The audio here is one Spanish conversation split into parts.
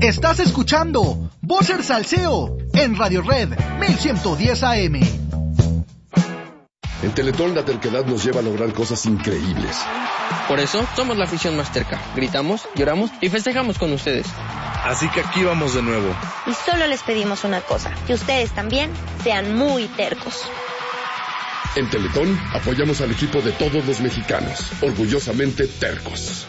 Estás escuchando Voces Salseo en Radio Red 1110 AM. En Teletón la terquedad nos lleva a lograr cosas increíbles. Por eso somos la afición más terca. Gritamos, lloramos y festejamos con ustedes. Así que aquí vamos de nuevo. Y solo les pedimos una cosa, que ustedes también sean muy tercos. En Teletón apoyamos al equipo de todos los mexicanos, orgullosamente tercos.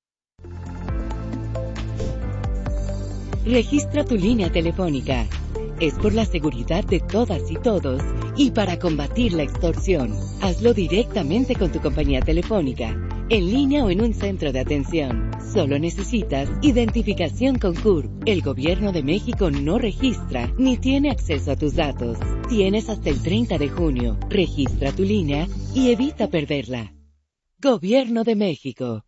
Registra tu línea telefónica. Es por la seguridad de todas y todos y para combatir la extorsión. Hazlo directamente con tu compañía telefónica, en línea o en un centro de atención. Solo necesitas identificación con CURP. El Gobierno de México no registra ni tiene acceso a tus datos. Tienes hasta el 30 de junio. Registra tu línea y evita perderla. Gobierno de México.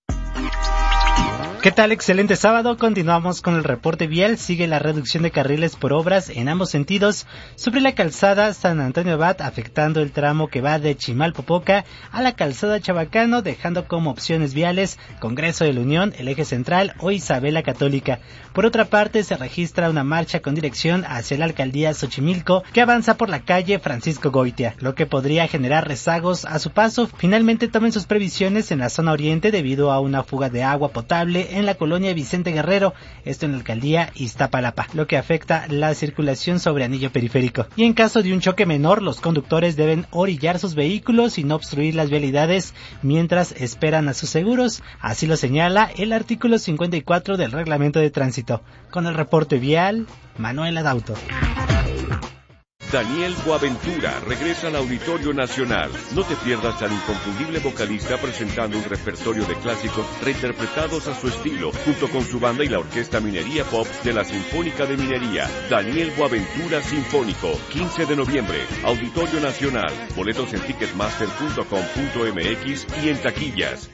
¿Qué tal? Excelente sábado. Continuamos con el reporte vial. Sigue la reducción de carriles por obras en ambos sentidos sobre la calzada San Antonio Abad, afectando el tramo que va de Chimalpopoca a la calzada Chabacano, dejando como opciones viales Congreso de la Unión, el Eje Central o Isabela Católica. Por otra parte, se registra una marcha con dirección hacia la alcaldía Xochimilco que avanza por la calle Francisco Goitia, lo que podría generar rezagos a su paso. Finalmente, tomen sus previsiones en la zona oriente debido a una fuga de agua potable en la colonia Vicente Guerrero, esto en la alcaldía Iztapalapa, lo que afecta la circulación sobre anillo periférico. Y en caso de un choque menor, los conductores deben orillar sus vehículos y no obstruir las vialidades mientras esperan a sus seguros, así lo señala el artículo 54 del Reglamento de Tránsito. Con el reporte vial, Manuel Adauto. Daniel Boaventura regresa al Auditorio Nacional. No te pierdas al inconfundible vocalista presentando un repertorio de clásicos reinterpretados a su estilo, junto con su banda y la Orquesta Minería Pop de la Sinfónica de Minería. Daniel Boaventura Sinfónico, 15 de noviembre, Auditorio Nacional. Boletos en ticketmaster.com.mx y en taquillas.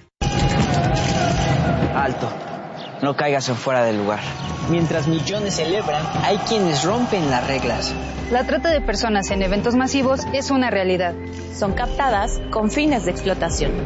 Alto. No caigas en fuera del lugar. Mientras millones celebran, hay quienes rompen las reglas. La trata de personas en eventos masivos es una realidad. Son captadas con fines de explotación.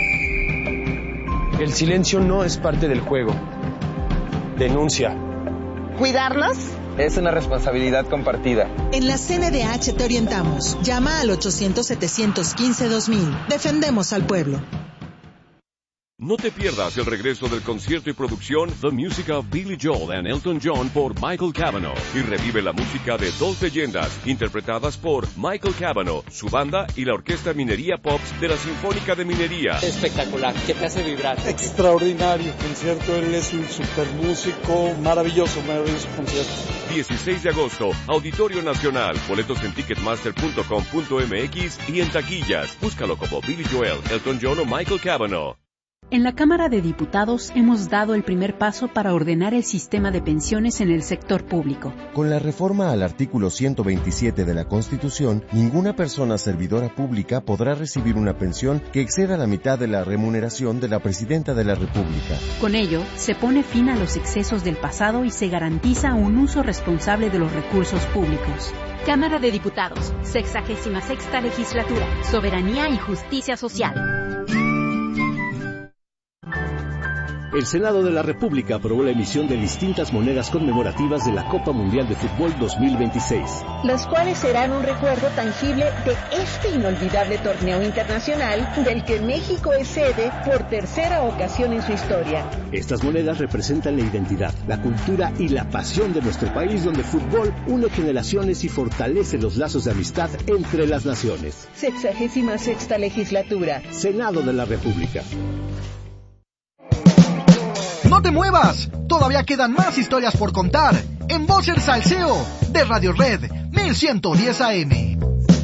El silencio no es parte del juego. Denuncia. ¿Cuidarnos? Es una responsabilidad compartida. En la CNDH te orientamos. Llama al 800-715-2000. Defendemos al pueblo. No te pierdas el regreso del concierto y producción The Music of Billy Joel and Elton John por Michael Cavanaugh y revive la música de dos leyendas interpretadas por Michael Cavanaugh, su banda y la Orquesta Minería Pops de la Sinfónica de Minería. Espectacular, que te hace vibrar. Extraordinario concierto, él es un super músico, maravilloso concierto. 16 de agosto, Auditorio Nacional, boletos en ticketmaster.com.mx y en taquillas. Búscalo como Billy Joel, Elton John o Michael Cavanaugh. En la Cámara de Diputados hemos dado el primer paso para ordenar el sistema de pensiones en el sector público. Con la reforma al artículo 127 de la Constitución, ninguna persona servidora pública podrá recibir una pensión que exceda la mitad de la remuneración de la Presidenta de la República. Con ello, se pone fin a los excesos del pasado y se garantiza un uso responsable de los recursos públicos. Cámara de Diputados, 66ª Legislatura, Soberanía y Justicia Social. El Senado de la República aprobó la emisión de distintas monedas conmemorativas de la Copa Mundial de Fútbol 2026. Las cuales serán un recuerdo tangible de este inolvidable torneo internacional del que México es sede por tercera ocasión en su historia. Estas monedas representan la identidad, la cultura y la pasión de nuestro país, donde el fútbol une generaciones y fortalece los lazos de amistad entre las naciones. 66ª Legislatura. Senado de la República. ¡No te muevas! Todavía quedan más historias por contar en Voces Salseo de Radio Red 1110 AM.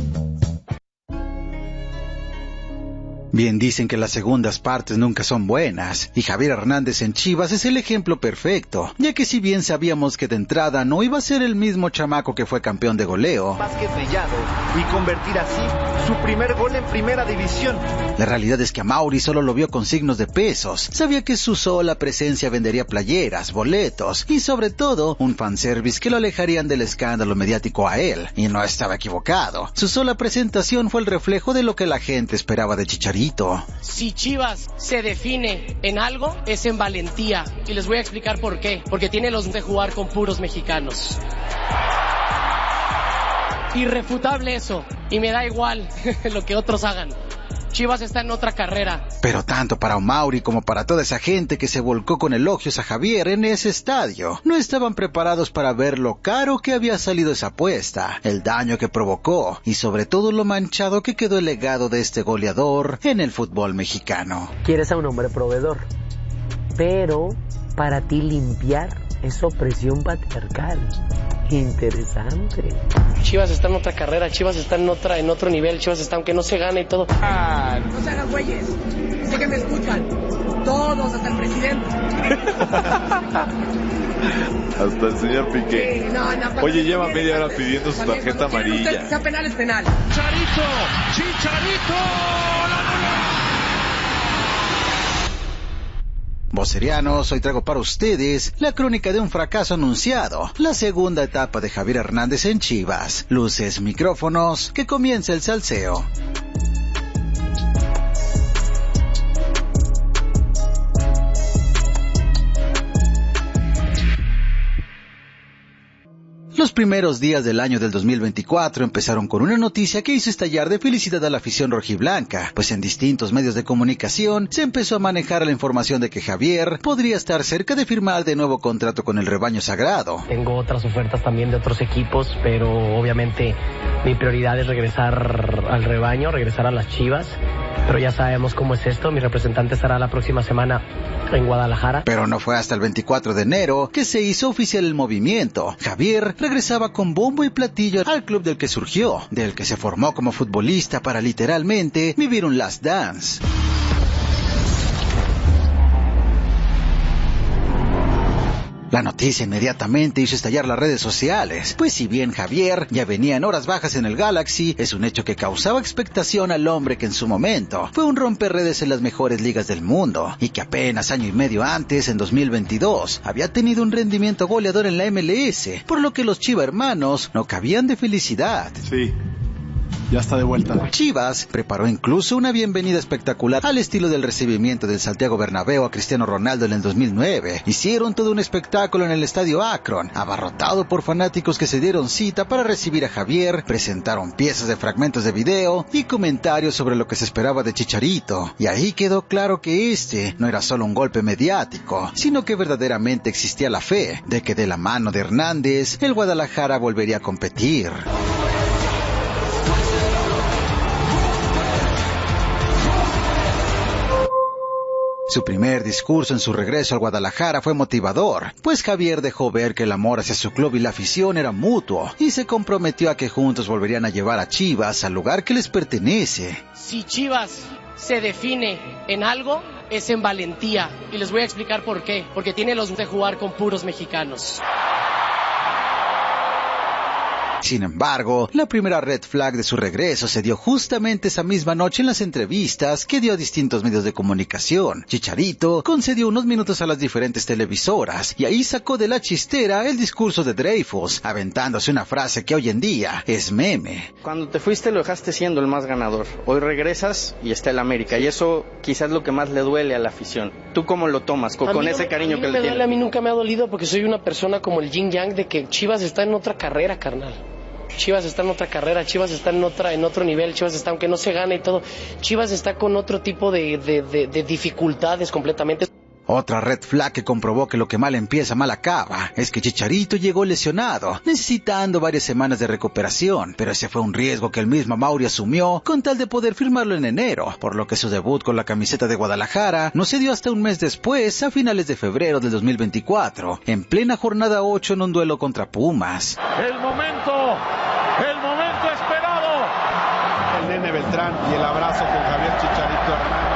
Bien dicen que las segundas partes nunca son buenas, y Javier Hernández en Chivas es el ejemplo perfecto, ya que si bien sabíamos que de entrada no iba a ser el mismo chamaco que fue campeón de goleo, Vázquez Mellado, y convertir así su primer gol en primera división. La realidad es que a Mauri solo lo vio con signos de pesos, sabía que su sola presencia vendería playeras, boletos, y sobre todo, un fanservice que lo alejarían del escándalo mediático a él, y no estaba equivocado. Su sola presentación fue el reflejo de lo que la gente esperaba de Chicharito. Chicharito. Si Chivas se define en algo, es en valentía. Y les voy a explicar por qué. Porque tiene los de jugar con puros mexicanos. Irrefutable eso. Y me da igual lo que otros hagan. Chivas está en otra carrera. Pero tanto para Mauri como para toda esa gente que se volcó con elogios a Javier en ese estadio, no estaban preparados para ver lo caro que había salido esa apuesta, el daño que provocó y sobre todo lo manchado que quedó el legado de este goleador en el fútbol mexicano. Quieres a un hombre proveedor, pero para ti limpiar es opresión patriarcal. Interesante. Chivas está en otra carrera, Chivas está en otro nivel, Chivas está aunque no se gane y todo. No se hagan güeyes, sé que me escuchan, todos, hasta el presidente. Hasta el señor Piqué. Sí, no, oye, lleva media hora pidiendo su tarjeta amarilla. Usted, sea penal es penal. Chicharito. Vocerianos, hoy traigo para ustedes la crónica de un fracaso anunciado, la segunda etapa de Javier Hernández en Chivas. Luces, micrófonos, que comience el salseo. Los primeros días del año del 2024 empezaron con una noticia que hizo estallar de felicidad a la afición rojiblanca, pues en distintos medios de comunicación se empezó a manejar la información de que Javier podría estar cerca de firmar de nuevo contrato con el rebaño sagrado. Tengo otras ofertas también de otros equipos, pero obviamente mi prioridad es regresar al rebaño, regresar a las Chivas. Pero ya sabemos cómo es esto, mi representante estará la próxima semana en Guadalajara. Pero no fue hasta el 24 de enero que se hizo oficial el movimiento. Javier regresaba con bombo y platillo al club del que surgió, del que se formó como futbolista para literalmente vivir un last dance. La noticia inmediatamente hizo estallar las redes sociales, pues si bien Javier ya venía en horas bajas en el Galaxy, es un hecho que causaba expectación al hombre que en su momento fue un romperredes en las mejores ligas del mundo, y que apenas año y medio antes, en 2022, había tenido un rendimiento goleador en la MLS, por lo que los Chiva hermanos no cabían de felicidad. Sí. Ya está de vuelta. Chivas preparó incluso una bienvenida espectacular al estilo del recibimiento del Santiago Bernabéu a Cristiano Ronaldo en el 2009. Hicieron todo un espectáculo en el estadio Akron, abarrotado por fanáticos que se dieron cita para recibir a Javier, presentaron piezas de fragmentos de video y comentarios sobre lo que se esperaba de Chicharito. Y ahí quedó claro que este no era solo un golpe mediático, sino que verdaderamente existía la fe de que de la mano de Hernández, el Guadalajara volvería a competir. Su primer discurso en su regreso al Guadalajara fue motivador, pues Javier dejó ver que el amor hacia su club y la afición era mutuo, y se comprometió a que juntos volverían a llevar a Chivas al lugar que les pertenece. Si Chivas se define en algo, es en valentía. Y les voy a explicar por qué. Porque tiene los de jugar con puros mexicanos. Sin embargo, la primera red flag de su regreso se dio justamente esa misma noche en las entrevistas que dio a distintos medios de comunicación. Chicharito concedió unos minutos a las diferentes televisoras y ahí sacó de la chistera el discurso de Dreyfus, aventándose una frase que hoy en día es meme. Cuando te fuiste lo dejaste siendo el más ganador. Hoy regresas y está el América, y eso quizás es lo que más le duele a la afición. ¿Tú cómo lo tomas con ese cariño que le tienes? A mí nunca me ha dolido porque soy una persona como el yin yang de que Chivas está en otra carrera, carnal. Chivas está en otra carrera, Chivas está en otro nivel, Chivas está, aunque no se gane y todo, Chivas está con otro tipo de dificultades completamente. Otra red flag que comprobó que lo que mal empieza mal acaba es que Chicharito llegó lesionado, necesitando varias semanas de recuperación, pero ese fue un riesgo que el mismo Mauri asumió con tal de poder firmarlo en enero, por lo que su debut con la camiseta de Guadalajara no se dio hasta un mes después, a finales de febrero del 2024, en plena jornada 8 en un duelo contra Pumas. El momento esperado. El Nene Beltrán y el abrazo con Javier Chicharito Hernández.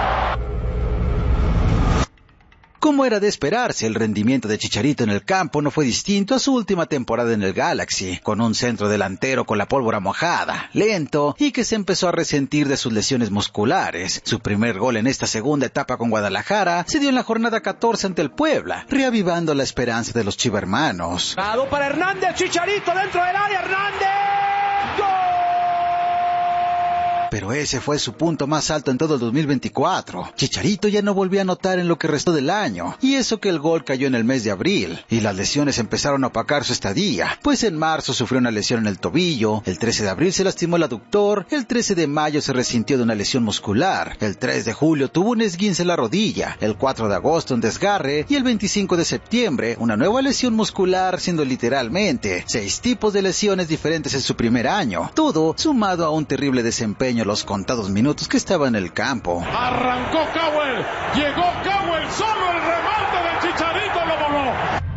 Como era de esperarse, el rendimiento de Chicharito en el campo no fue distinto a su última temporada en el Galaxy, con un centro delantero con la pólvora mojada, lento y que se empezó a resentir de sus lesiones musculares. Su primer gol en esta segunda etapa con Guadalajara se dio en la jornada 14 ante el Puebla, reavivando la esperanza de los Chiva hermanos. Dado para Hernández, Chicharito dentro del área, Hernández. ¡Gol! pero ese fue su punto más alto en todo el 2024. Chicharito ya no volvió a anotar en lo que restó del año, y eso que el gol cayó en el mes de abril, y las lesiones empezaron a opacar su estadía, pues en marzo sufrió una lesión en el tobillo, el 13 de abril se lastimó el aductor, el 13 de mayo se resintió de una lesión muscular, el 3 de julio tuvo un esguince en la rodilla, el 4 de agosto un desgarre, y el 25 de septiembre una nueva lesión muscular, siendo literalmente 6 tipos de lesiones diferentes en su primer año, todo sumado a un terrible desempeño los contados minutos que estaba en el campo. Arrancó Cowell, llegó Cowell, solo el remate del Chicharito lo voló.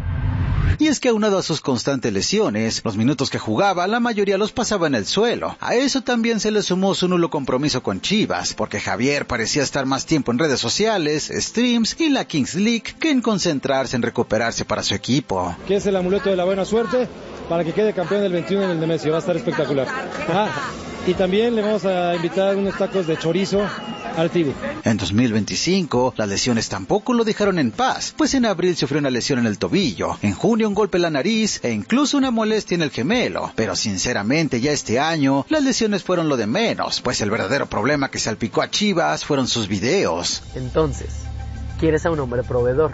Y es que aunado a sus constantes lesiones, los minutos que jugaba, la mayoría los pasaba en el suelo. A eso también se le sumó su nulo compromiso con Chivas, porque Javier parecía estar más tiempo en redes sociales, streams y la Kings League que en concentrarse en recuperarse para su equipo. Que es el amuleto de la buena suerte para que quede campeón del 21 en el Nemesio, va a estar espectacular. Y también le vamos a invitar unos tacos de chorizo al Tibu. En 2025, las lesiones tampoco lo dejaron en paz, pues en abril sufrió una lesión en el tobillo, en junio un golpe en la nariz e incluso una molestia en el gemelo. Pero sinceramente ya este año, las lesiones fueron lo de menos, pues el verdadero problema que salpicó a Chivas fueron sus videos. Entonces, quieres a un hombre proveedor,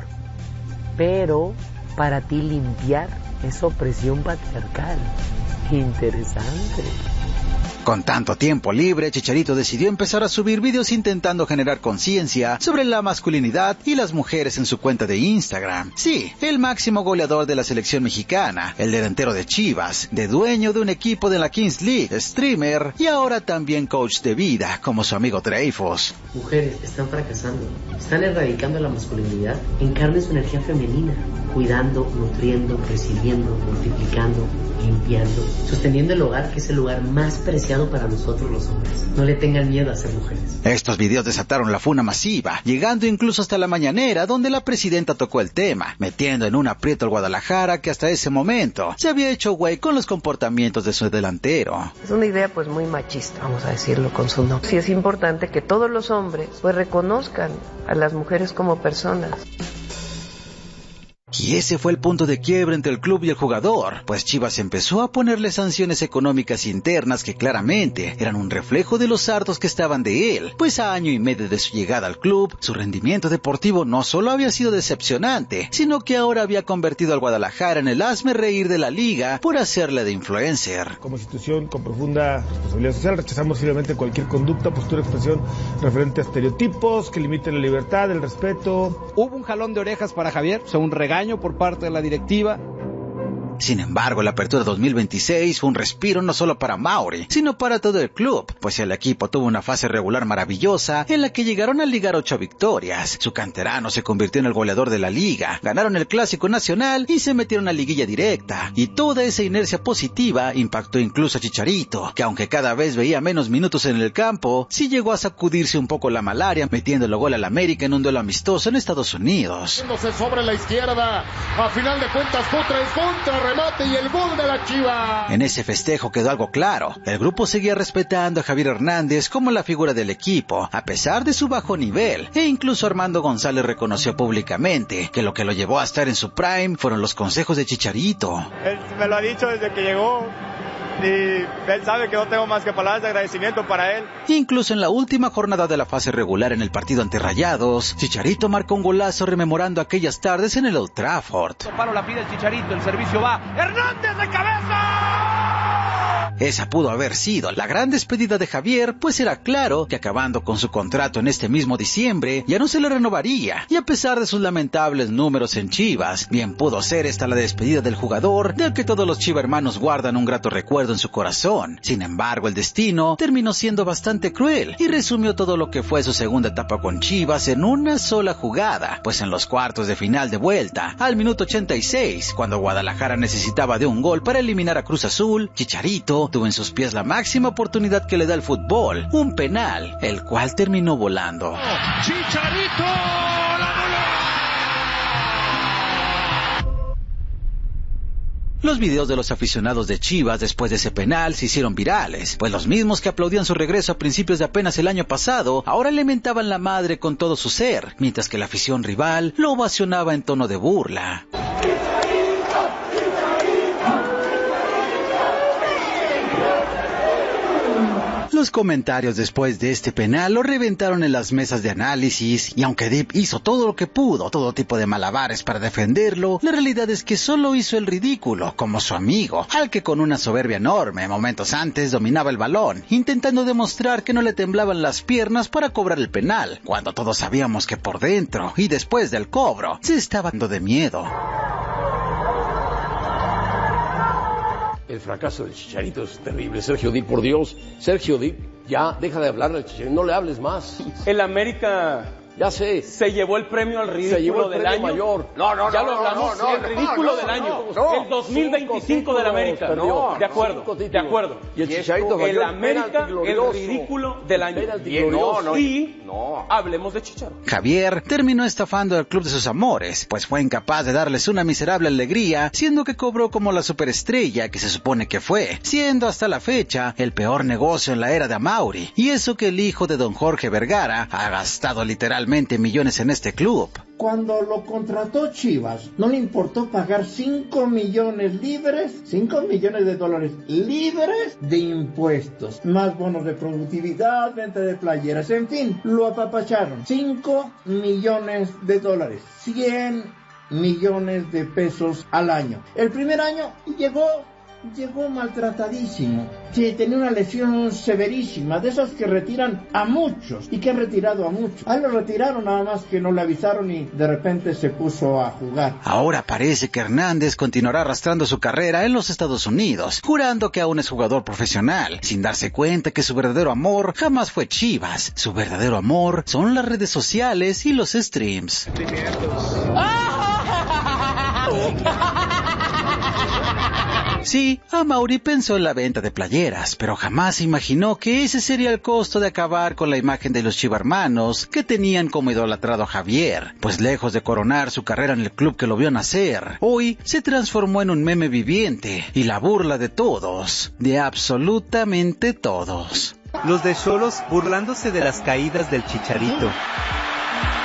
pero para ti limpiar es opresión patriarcal. Interesante. Con tanto tiempo libre, Chicharito decidió empezar a subir videos intentando generar conciencia sobre la masculinidad y las mujeres en su cuenta de Instagram. Sí, el máximo goleador de la selección mexicana, el delantero de Chivas, de dueño de un equipo de la Kings League, streamer y ahora también coach de vida, como su amigo Dreyfus. Mujeres están fracasando, están erradicando la masculinidad, encarnen su energía femenina, cuidando, nutriendo, recibiendo, multiplicando, limpiando, sosteniendo el hogar, que es el lugar más preciado para nosotros los hombres. No le tengan miedo a ser mujeres. Estos videos desataron la funa masiva, llegando incluso hasta la mañanera, donde la presidenta tocó el tema, metiendo en un aprieto al Guadalajara, que hasta ese momento se había hecho güey con los comportamientos de su delantero. Es una idea pues muy machista, vamos a decirlo con su nombre. Sí es importante que todos los hombres pues reconozcan a las mujeres como personas. Y ese fue el punto de quiebre entre el club y el jugador, pues Chivas empezó a ponerle sanciones económicas internas que claramente eran un reflejo de los hartos que estaban de él, pues a año y medio de su llegada al club, su rendimiento deportivo no solo había sido decepcionante, sino que ahora había convertido al Guadalajara en el hazmerreír de la liga por hacerle de influencer. Como institución con profunda responsabilidad social, rechazamos firmemente cualquier conducta, postura, expresión referente a estereotipos que limiten la libertad, el respeto. Hubo un jalón de orejas para Javier, un regaño por parte de la directiva. Sin embargo, la apertura 2026 fue un respiro no solo para Mauri, sino para todo el club, pues el equipo tuvo una fase regular maravillosa en la que llegaron a ligar 8 victorias. Su canterano se convirtió en el goleador de la liga, ganaron el Clásico Nacional y se metieron a liguilla directa. Y toda esa inercia positiva impactó incluso a Chicharito, que aunque cada vez veía menos minutos en el campo, sí llegó a sacudirse un poco la malaria, metiéndole gol al América en un duelo amistoso en Estados Unidos. Sobre la izquierda, a final de cuentas contra remate y el gol de la Chiva. En ese festejo quedó algo claro, el grupo seguía respetando a Javier Hernández como la figura del equipo, a pesar de su bajo nivel, e incluso Armando González reconoció públicamente que lo llevó a estar en su prime fueron los consejos de Chicharito. Él me lo ha dicho desde que llegó, y él sabe que no tengo más que palabras de agradecimiento para él. Incluso en la última jornada de la fase regular en el partido ante Rayados, Chicharito marcó un golazo rememorando aquellas tardes en el Old Trafford. Paro la pide el Chicharito, el servicio va. ¡Hernández de cabeza! Esa pudo haber sido la gran despedida de Javier, pues era claro que acabando con su contrato en este mismo diciembre, ya no se le renovaría, y a pesar de sus lamentables números en Chivas, bien pudo ser esta la despedida del jugador, del que todos los chivermanos guardan un grato recuerdo en su corazón. Sin embargo, el destino terminó siendo bastante cruel, y resumió todo lo que fue su segunda etapa con Chivas en una sola jugada, pues en los cuartos de final de vuelta, al minuto 86, cuando Guadalajara necesitaba de un gol para eliminar a Cruz Azul, Chicharito tuvo en sus pies la máxima oportunidad que le da el fútbol, un penal, el cual terminó volando. ¡Chicharito! Los videos de los aficionados de Chivas después de ese penal se hicieron virales, pues los mismos que aplaudían su regreso a principios de apenas el año pasado, ahora le mentaban la madre con todo su ser, mientras que la afición rival lo ovacionaba en tono de burla. Los comentarios después de este penal lo reventaron en las mesas de análisis, y aunque Deep hizo todo lo que pudo, todo tipo de malabares para defenderlo, la realidad es que solo hizo el ridículo, como su amigo, al que con una soberbia enorme momentos antes dominaba el balón, intentando demostrar que no le temblaban las piernas para cobrar el penal, cuando todos sabíamos que por dentro y después del cobro se estaba dando de miedo. El fracaso del Chicharito es terrible. Sergio Dip, por Dios. Sergio Dip, ya deja de hablarle al Chicharito. No le hables más. El América... Ya sé. Se llevó el premio al ridículo del año. Mayor. No. Ya lo hablamos. El ridículo del año. El 2025 del América. De acuerdo. Y el Chicharito falló el América, el ridículo del año. Y hablemos de Chicharito. Javier terminó estafando al club de sus amores, pues fue incapaz de darles una miserable alegría, siendo que cobró como la superestrella que se supone que fue, siendo hasta la fecha el peor negocio en la era de Amaury. Y eso que el hijo de don Jorge Vergara ha gastado literalmente millones en este club. Cuando lo contrató Chivas, no le importó pagar 5 millones libres, 5 millones de dólares libres de impuestos, más bonos de productividad, venta de playeras, en fin, lo apapacharon. 5 millones de dólares, 100 millones de pesos al año. El primer año llegó maltratadísimo. Sí, tenía una lesión severísima, de esas que retiran a muchos, y que han retirado a muchos. Lo retiraron, nada más que no le avisaron y de repente se puso a jugar. Ahora parece que Hernández continuará arrastrando su carrera en los Estados Unidos, jurando que aún es jugador profesional, sin darse cuenta que su verdadero amor jamás fue Chivas. Su verdadero amor son las redes sociales y los streams. Sí, Amaury pensó en la venta de playeras, pero jamás imaginó que ese sería el costo de acabar con la imagen de los chivarmanos que tenían como idolatrado a Javier, pues lejos de coronar su carrera en el club que lo vio nacer, hoy se transformó en un meme viviente y la burla de todos, de absolutamente todos. Los de Xolos burlándose de las caídas del Chicharito.